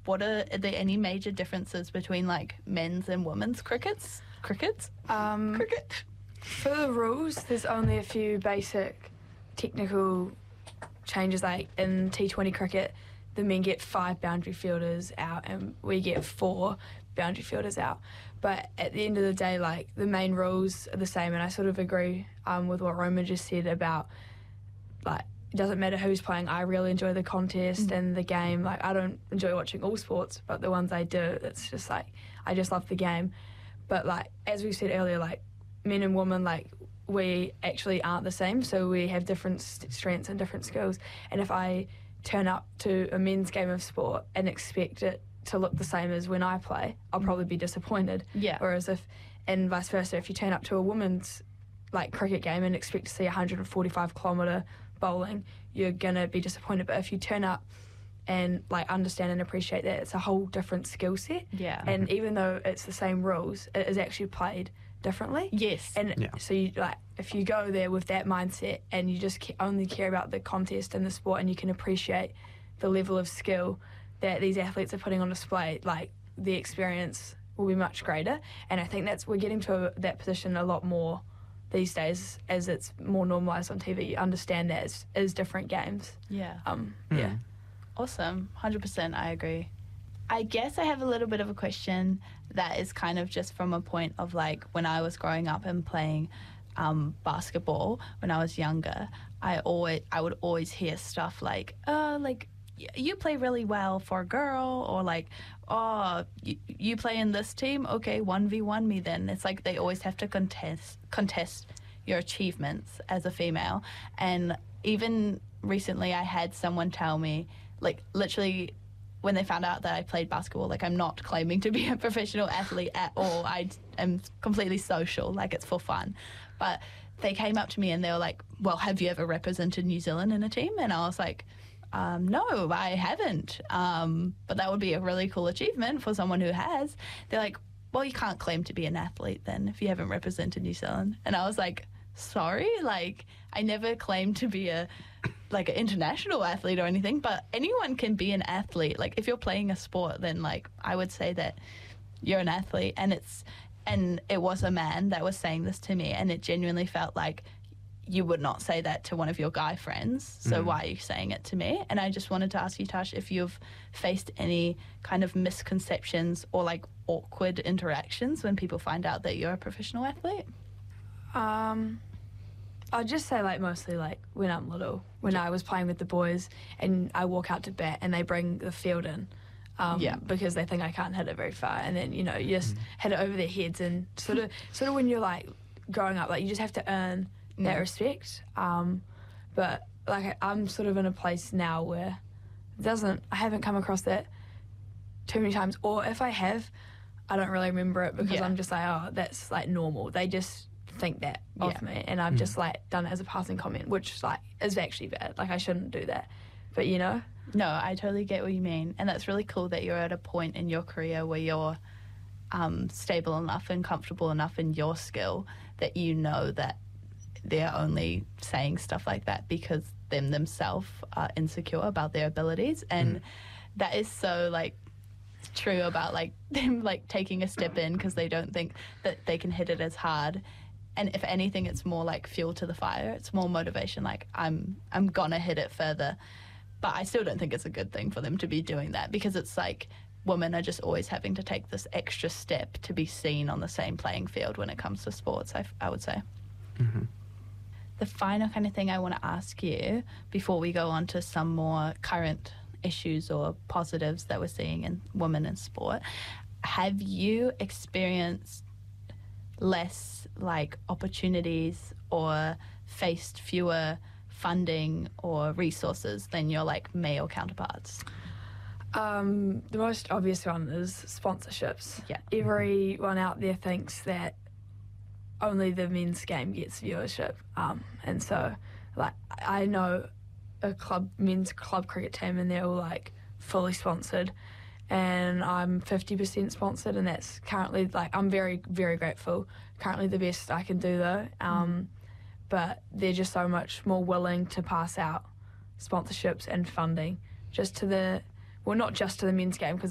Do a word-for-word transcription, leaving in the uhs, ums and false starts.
what are, are there any major differences between like men's and women's crickets? Crickets? Um, Cricket? For the rules, there's only a few basic technical changes. Like in T twenty cricket, the men get five boundary fielders out and we get four boundary fielders out. But at the end of the day, like, the main rules are the same, and I sort of agree um, with what Roma just said about, like, it doesn't matter who's playing. I really enjoy the contest mm. and the game. Like, I don't enjoy watching all sports, but the ones I do, it's just like, I just love the game. But like, as we said earlier, like, men and women, like, we actually aren't the same, so we have different st- strengths and different skills. And if I turn up to a men's game of sport and expect it to look the same as when I play, I'll probably be disappointed. Yeah. Whereas if, and vice versa, if you turn up to a women's like cricket game and expect to see one hundred forty-five kilometre bowling, you're gonna be disappointed. But if you turn up and like understand and appreciate that it's a whole different skill set, yeah, and even though it's the same rules, it is actually played differently. Yes. And yeah. so you like, if you go there with that mindset and you just ca- only care about the contest and the sport, and you can appreciate the level of skill that these athletes are putting on display, like, the experience will be much greater. And I think that's, we're getting to a, that position a lot more these days as it's more normalised on T V. You understand that as, as different games. Yeah. Um. Mm. Yeah. Awesome. one hundred percent I agree. I guess I have a little bit of a question that is kind of just from a point of, like, when I was growing up and playing um, basketball when I was younger, I always I would always hear stuff like, oh, like, you play really well for a girl, or like, oh, you, you play in this team, okay, one v one me then. It's like they always have to contest contest your achievements as a female. And even recently I had someone tell me, like, literally when they found out that I played basketball, like, I'm not claiming to be a professional athlete at all. I am completely social, like, it's for fun. But they came up to me and they were like, well, have you ever represented New Zealand in a team? And I was like, Um, no, I haven't. Um, but that would be a really cool achievement for someone who has. They're like, well, you can't claim to be an athlete then if you haven't represented New Zealand. And I was like, sorry? Like, I never claimed to be a, like, an international athlete or anything, but anyone can be an athlete. Like, if you're playing a sport, then, like, I would say that you're an athlete. And it's, and it was a man that was saying this to me, and it genuinely felt like, you would not say that to one of your guy friends, so mm. why are you saying it to me? And I just wanted to ask you, Tash, if you've faced any kind of misconceptions or, like, awkward interactions when people find out that you're a professional athlete? Um, I'd just say, like, mostly, like, when I'm little, when yeah. I was playing with the boys and I walk out to bat and they bring the field in, um, yeah. because they think I can't hit it very far, and then, you know, you just mm. hit it over their heads, and sort of, sort of when you're, like, growing up, like, you just have to earn that respect, um, but like I'm sort of in a place now where it doesn't, I haven't come across that too many times, or if I have, I don't really remember it because yeah. I'm just like, oh, that's like normal. They just think that of yeah. me, and I've mm. just like done it as a passing comment, which like is actually bad. Like I shouldn't do that, but you know. No, I totally get what you mean, and that's really cool that you're at a point in your career where you're um, stable enough and comfortable enough in your skill that you know that they're only saying stuff like that because them themselves are insecure about their abilities. And mm. that is so, like, true about, like, them, like, taking a step in because they don't think that they can hit it as hard. And if anything, it's more like fuel to the fire. It's more motivation, like, I'm I'm gonna hit it further. But I still don't think it's a good thing for them to be doing that, because it's like women are just always having to take this extra step to be seen on the same playing field when it comes to sports, I, I would say. Mm-hmm. The final kind of thing I want to ask you before we go on to some more current issues or positives that we're seeing in women in sport, have you experienced less, like, opportunities or faced fewer funding or resources than your, like, male counterparts? Um, the most obvious one is sponsorships. Yeah. Everyone out there thinks that only the men's game gets viewership, um, and so, like, I know a club men's club cricket team, and they're all, like, fully sponsored, and I'm fifty percent sponsored, and that's currently, like, I'm very, very grateful. Currently the best I can do, though, um, mm. but they're just so much more willing to pass out sponsorships and funding just to the, well, not just to the men's game, because